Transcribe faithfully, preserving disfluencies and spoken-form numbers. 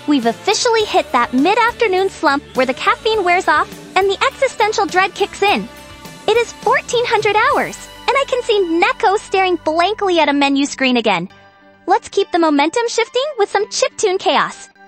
We've officially hit that mid-afternoon slump where the caffeine wears off and the existential dread kicks in. It is fourteen hundred hours, and I can see Neko staring blankly at a menu screen again. Let's keep the momentum shifting with some chiptune chaos.